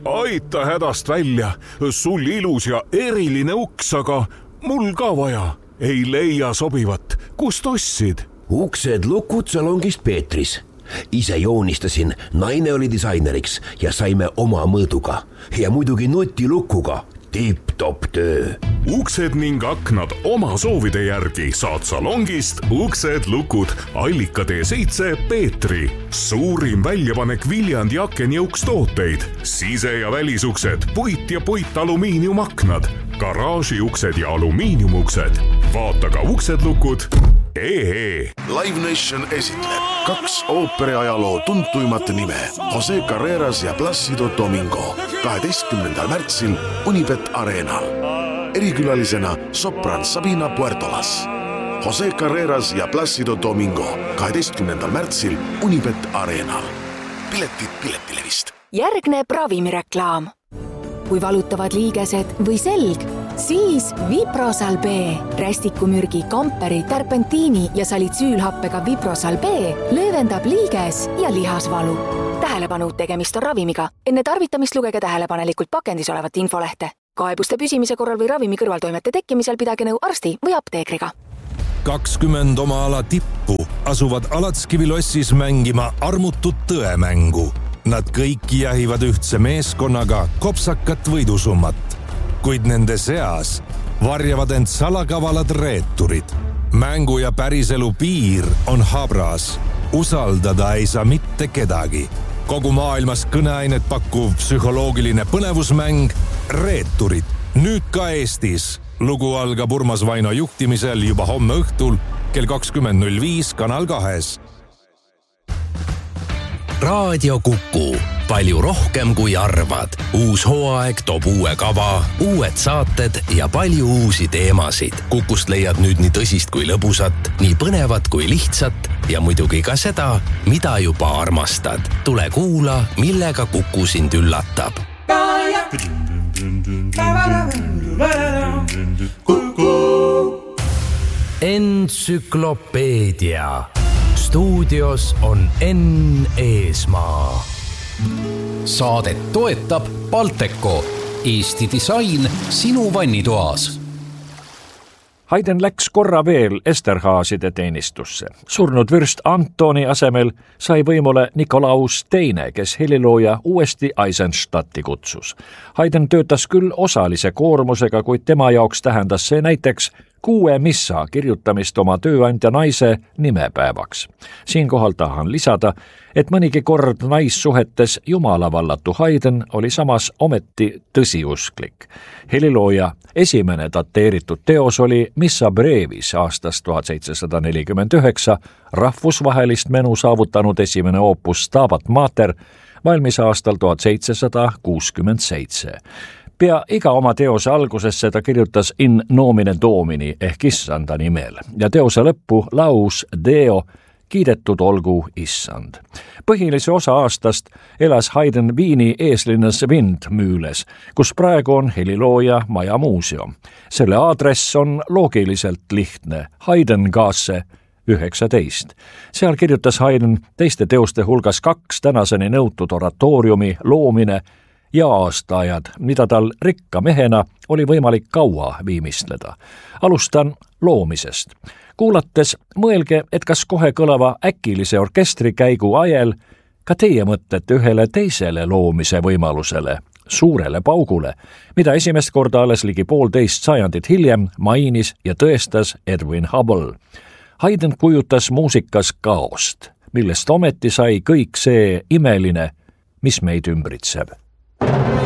aita hädast välja, sul ilus ja eriline uks, aga mul ka vaja. Ei leia sobivat, kust ostsid? Uksed lukud salongist Peetris. Ise joonistasin, naine oli disaineriks ja saime oma mõõduga. Ja muidugi nutilukuga. Tipp-top töö. Uksed ning aknad oma soovide järgi saad salongist Uksed lukud Allikatee 7 Peetri. Suurim väljapanek Viljandi aken- ja ukstooteid. Sise- ja välisuksed, puit ja puitalumiiniumaknad, garaažiuksed ja alumiiniumuksed. Vaata ka Uksed lukud. Live Nation esitleb 2 ooperiajaloo tuntuimat nime Jose Carreras ja Plácido Domingo 12. märtsil Unibet Arenal. Erikülalisena sopran Sabina Puertolas. Jose Carreras ja Plácido Domingo 12. märtsil Unibet Arenal. Piletid Piletilevist. Järgneb ravimireklaam. Kui valutavad liigesed või selg, siis Viprosal B. Rästikumürgi, kamperi, terpentiini ja salitsüülhappega Viprosal B löövendab liiges ja lihasvalu. Tähelepanu, tegemist on ravimiga. Enne tarvitamist lugege tähelepanelikult pakendis olevat infolehte. Kaebuste püsimise korral või ravimi kõrvaltoimete tekkimisel pidage nõu arsti või apteekriga. 20 oma ala tippu asuvad Alatskivilossis mängima armutut tõemängu. Nad kõik jahivad ühtse meeskonnaga kopsakat võidusummat, kuid nende seas varjavad end salakavalad reeturid. Mängu ja päriselu piir on habras. Usaldada ei saa mitte kedagi. Kogu maailmas kõneainet pakkuv psühholoogiline põnevusmäng Reeturid. Nüüd ka Eestis. Lugu algab Urmas Vaino juhtimisel juba homme õhtul kell 20.05 Kanal 2. Raadio Kuku. Palju rohkem kui arvad. Uus hooaeg toob uue kava, uued saated ja palju uusi teemasid. Kukust leiad nüüd nii tõsist kui lõbusat, nii põnevat kui lihtsat ja muidugi ka seda, mida juba armastad. Tule kuula, millega Kuku sind üllatab. Entsüklopeedia. Stuudios on Enn Eesmaa. Saadet toetab Balteco. Eesti disain sinu vannitoas. Haydn läks korra veel Esterhaaside teenistusse. Surnud vürst Antoni asemel sai võimule Nikolaus II, kes helilooja uuesti Eisenstadti kutsus. Haydn töötas küll osalise koormusega, kuid tema jaoks tähendas see näiteks 6 missa kirjutamist oma tööandja naise nimepäevaks. Siinkohal tahan lisada, et mõnigi kord naissuhetes jumalavallatu Haydn oli samas ometi tõsiusklik. Helilooja esimene dateeritud teos oli Missa Brevis aastast 1749, rahvusvahelist menu saavutanud esimene oopus Stabat Mater, valmis aastal 1767. Pea iga oma teose algusesse ta kirjutas in nomine domini ehk issanda nimel ja teose lõppu laus Deo, kiidetud olgu issand. Põhilise osa aastast elas Haydn Viini eeslinnas Windmühles, kus praegu on helilooja maja muuseum. Selle aadress on loogiliselt lihtne, Heidengasse 19. Seal kirjutas Haydn teiste teoste hulgas 2 tänaseni nõutud oratooriumi loomine ja aastaajad, mida tal rikka mehena oli võimalik kaua viimistleda. Alustan loomisest. Kuulates mõelge, et kas kohe kõlava äkilise orkestrikäigu ajel ka teie mõtlete ühele teisele loomise võimalusele, suurele paugule, mida esimest korda alles ligi 1,5 sajandit hiljem mainis ja tõestas Edwin Hubble. Haydn kujutas muusikas kaost, millest ometi sai kõik see imeline, mis meid ümbritseb.